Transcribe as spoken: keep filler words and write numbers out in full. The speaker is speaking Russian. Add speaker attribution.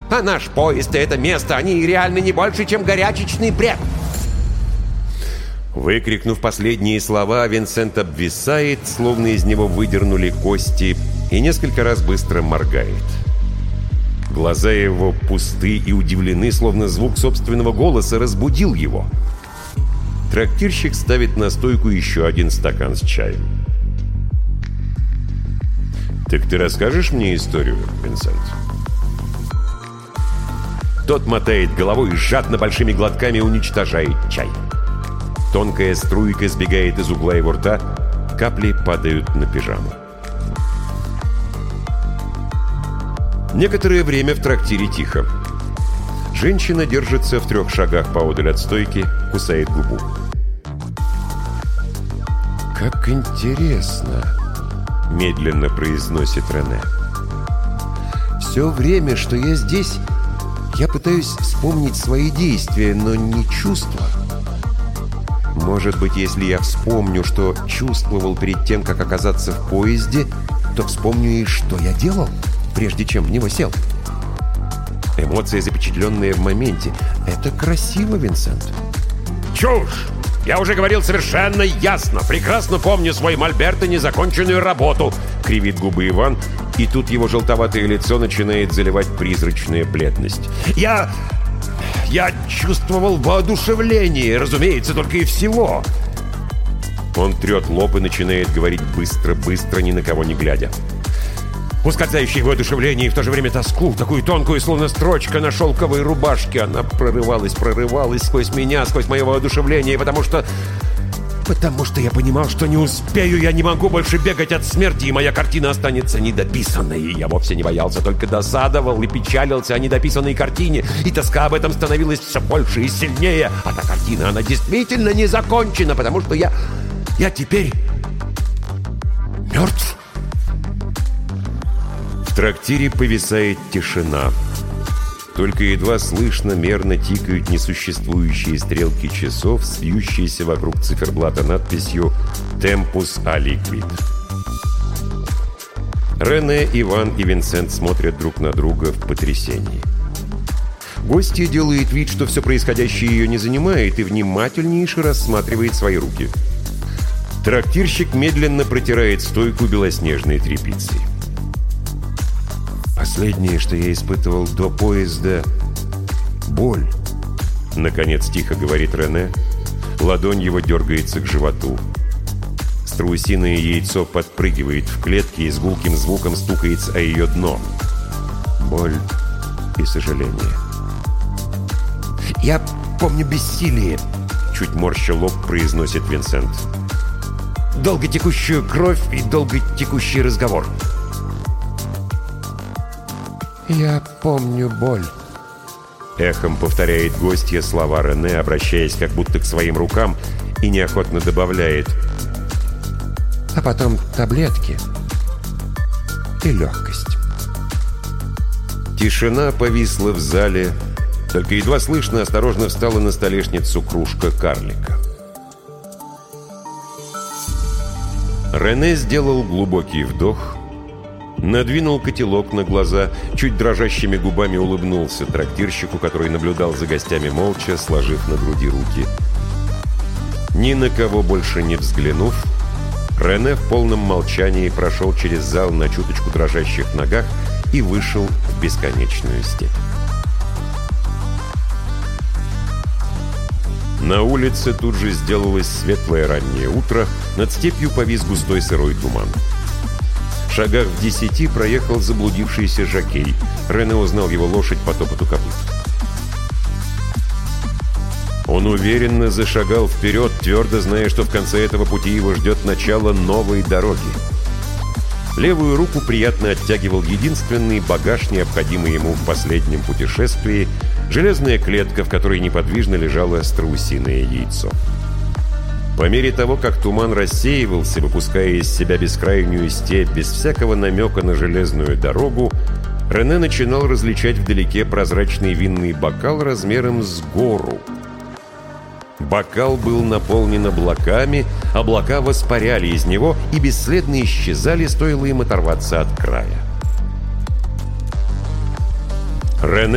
Speaker 1: А наш поезд и это место, они реально не больше, чем горячечный бред. Выкрикнув последние слова, Винсент обвисает, словно из него выдернули кости, и несколько раз быстро моргает. Глаза его пусты и удивлены, словно звук собственного голоса разбудил его. Трактирщик ставит на стойку еще один стакан с чаем. «Так ты расскажешь мне историю, Винсент?» Тот мотает головой и жадно большими глотками уничтожает чай. Тонкая струйка сбегает из угла его рта, капли падают на пижаму. Некоторое время в трактире тихо. Женщина держится в трех шагах поодаль от стойки, кусает губу. «Как интересно!» — медленно произносит Рене. «Все время, что я здесь, я пытаюсь вспомнить свои действия, но не чувства. Может быть, если я вспомню, что чувствовал перед тем, как оказаться в поезде, то вспомню и что я делал, прежде чем в него сел. Эмоция, запечатленная в моменте. Это красиво, Винсент». «Чушь! Я уже говорил совершенно ясно. Прекрасно помню свой мольберт и незаконченную работу», — кривит губы Иван, и тут его желтоватое лицо начинает заливать призрачная бледность. «Я... я чувствовал воодушевление, разумеется, только и всего». Он трет лоб и начинает говорить быстро-быстро, ни на кого не глядя. Ускользающее воодушевление и в то же время тоску, такую тонкую, словно строчка на шелковой рубашке. Она прорывалась, прорывалась сквозь меня, сквозь мое воодушевление, потому что... Потому что я понимал, что не успею, я не могу больше бегать от смерти, и моя картина останется недописанной. И я вовсе не боялся, только досадовал и печалился о недописанной картине, и тоска об этом становилась все больше и сильнее. А та картина, она действительно не закончена, потому что я... я теперь... мертв. В трактире повисает тишина. Только едва слышно мерно тикают несуществующие стрелки часов, свьющиеся вокруг циферблата надписью «Tempus aliquid». Рене, Иван и Винсент смотрят друг на друга в потрясении. Гостья делает вид, что все происходящее ее не занимает, и внимательнейше рассматривает свои руки. Трактирщик медленно протирает стойку белоснежной тряпицей. «Последнее, что я испытывал до поезда — боль», — наконец тихо говорит Рене. Ладонь его дергается к животу. Страусиное яйцо подпрыгивает в клетке и с гулким звуком стукается о ее дно. Боль и сожаление. «Я помню бессилие», — чуть морща лоб произносит Винсент. «Долготекущую кровь и долготекущий разговор». «Я помню боль», — эхом повторяет гостья слова Рене, обращаясь как будто к своим рукам, и неохотно добавляет: «А потом таблетки и легкость». Тишина повисла в зале, только едва слышно осторожно встала на столешницу кружка карлика. Рене сделал глубокий вдох, надвинул котелок на глаза, чуть дрожащими губами улыбнулся трактирщику, который наблюдал за гостями молча, сложив на груди руки. Ни на кого больше не взглянув, Рене в полном молчании прошел через зал на чуточку дрожащих ногах и вышел в бесконечную степь. На улице тут же сделалось светлое раннее утро, над степью повис густой сырой туман. В шагах в десяти проехал заблудившийся жокей. Рене узнал его лошадь по топоту копыт. Он уверенно зашагал вперед, твердо зная, что в конце этого пути его ждет начало новой дороги. Левую руку приятно оттягивал единственный багаж, необходимый ему в последнем путешествии — железная клетка, в которой неподвижно лежало страусиное яйцо. По мере того, как туман рассеивался, выпуская из себя бескрайнюю степь без всякого намека на железную дорогу, Рене начинал различать вдалеке прозрачный винный бокал размером с гору. Бокал был наполнен облаками, облака воспаряли из него и бесследно исчезали, стоило им оторваться от края. Рене